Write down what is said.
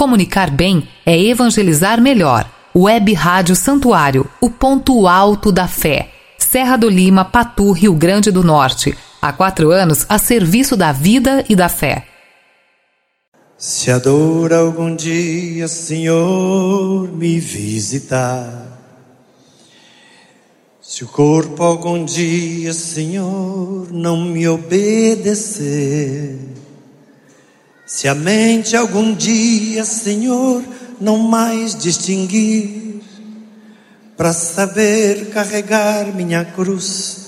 Comunicar bem é evangelizar melhor. Web Rádio Santuário, o ponto alto da fé. Serra do Lima, Patu, Rio Grande do Norte. Há 4 anos a serviço da vida e da fé. Se a dor algum dia, Senhor, me visitar, se o corpo algum dia, Senhor, não me obedecer, se a mente algum dia, Senhor, não mais distinguir, para saber carregar minha cruz,